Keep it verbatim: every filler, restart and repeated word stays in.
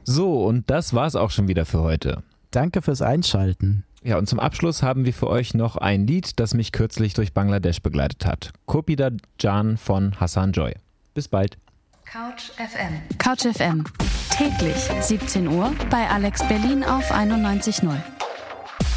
So, und das war's auch schon wieder für heute. Danke fürs Einschalten. Ja, und zum Abschluss haben wir für euch noch ein Lied, das mich kürzlich durch Bangladesch begleitet hat. Kopida Jan von Hassan Joy. Bis bald. Couch F M. Couch F M. Täglich siebzehn Uhr bei Alex Berlin auf einundneunzig Komma null.